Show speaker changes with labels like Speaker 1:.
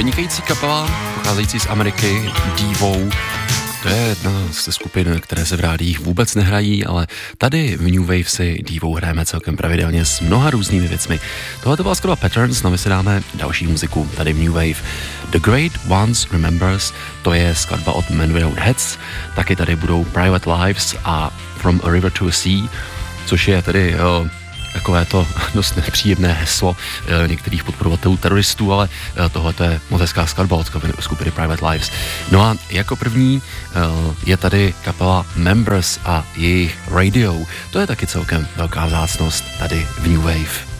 Speaker 1: vynikající kapela, pocházející z Ameriky, Devo. To je jedna ze skupin, které se v rádiích vůbec nehrají, ale tady v New Wave si Devo hrajeme celkem pravidelně s mnoha různými věcmi. Tohle to byla skoro Patterns, no my si dáme další muziku tady v New Wave. The Great Ones Remembers, to je skladba od Men Without Heads, taky tady budou Private Lives a From a River to a Sea, což je tedy takové to dost nepříjemné heslo některých podporovatelů teroristů, ale tohle je moc hezká skladba od skupiny Private Lives. No a jako první je tady kapela Members a jejich Radio. To je taky celkem velká vzácnost tady v New Wave.